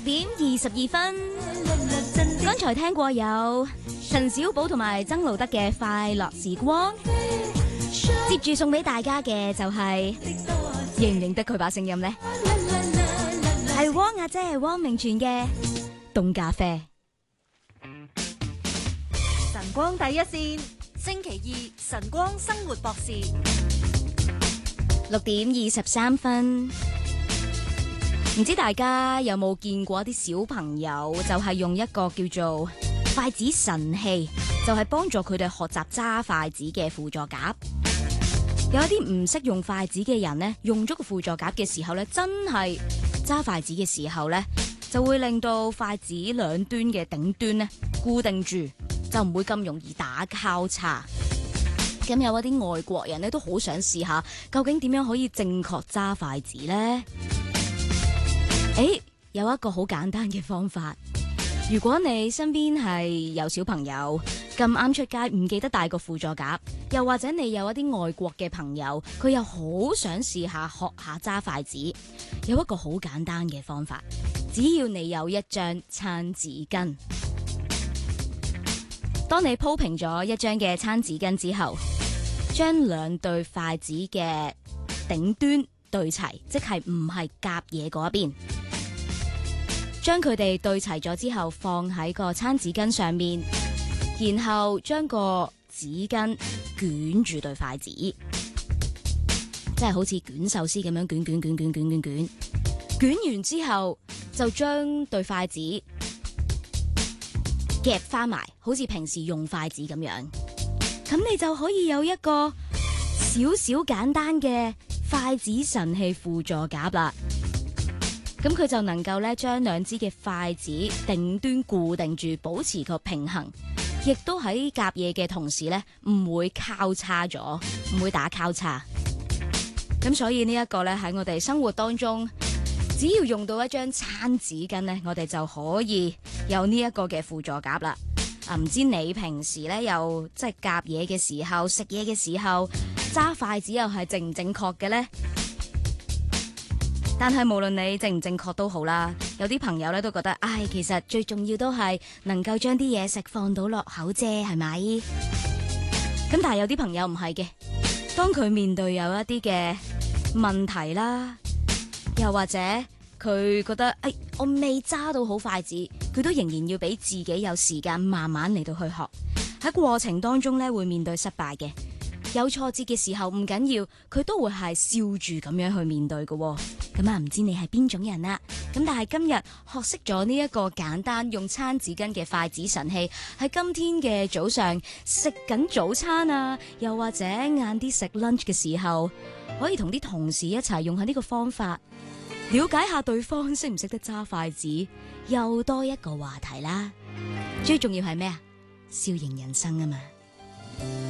6:22。剛才聽過有陳小寶同埋曾路德嘅快樂時光，接住送俾大家嘅就係、認唔認得佢把聲音呢？係汪阿姐汪明荃嘅凍咖啡。 晨光第一線，星期二晨光生活博士。 6:23，唔知大家有冇見過啲小朋友就係用一個叫做筷子神器，就係幫助佢哋學習揸筷子嘅輔助夾。有一啲唔識用筷子嘅人呢，用咗個輔助夾嘅時候呢，真係揸筷子嘅時候呢，就會令到筷子兩端嘅頂端呢固定住，就唔會咁容易打交叉。咁有一啲外國人呢，都好想試下，究竟點樣可以正確揸筷子呢？有一個好簡單嘅方法。如果你身邊係有小朋友咁啱出街唔記得帶個輔助夾，又或者你有一啲外國嘅朋友，佢又好想試下學下揸筷子，有一個好簡單嘅方法，只要你有一張餐紙巾。當你鋪平咗一張嘅餐紙巾之後，將兩對筷子嘅頂端對齊，即係唔係夾嘢嗰一邊，將佢哋對齊咗之後放喺個餐紙巾上面，然後將個紙巾捲住對筷子，即係好似捲壽司咁樣捲完之後就將對筷子夾翻埋，好似平時用筷子咁樣，咁你就可以有一個少少簡單嘅筷子神器輔助夾啦。咁佢就能夠咧將兩支嘅筷子頂端固定住，保持個平衡，亦都喺夾嘢嘅同時咧唔會交叉咗，唔會打交叉。咁所以呢一個咧喺我哋生活當中，只要用到一張餐紙巾咧，我哋就可以有呢一個嘅輔助夾啦。唔知你平時咧又即係夾嘢嘅時候、食嘢嘅時候揸筷子又係正唔正確嘅呢？但係無論你正唔正確都好啦，有啲朋友咧都覺得，其實最重要都係能夠將啲嘢食放到落口啫，係咪？咁但係有啲朋友唔係嘅，當佢面對有一啲嘅問題啦，又或者佢覺得，我未揸到好筷子，佢都仍然要俾自己有時間慢慢嚟到去學。喺過程當中咧會面對失敗嘅，有挫折嘅時候唔緊要，佢都會係笑住咁樣去面對嘅。咁唔知你係邊種人啦？咁但係今日學識咗呢一個簡單用餐紙巾嘅筷子神器，喺今天嘅早上食緊早餐啊，又或者晏啲食 lunch 嘅時候，可以同啲同事一齊用下呢個方法，了解下對方識唔識得揸筷子，又多一個話題啦。最重要係咩啊？笑迎人生啊嘛！